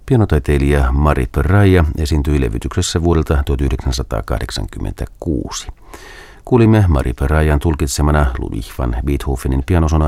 Pianotaiteilija Mari Peraja esiintyi levytyksessä vuodelta 1986. Kuulimme Mari Perajan tulkitsemana Ludwig van Beethovenin pianosonaatin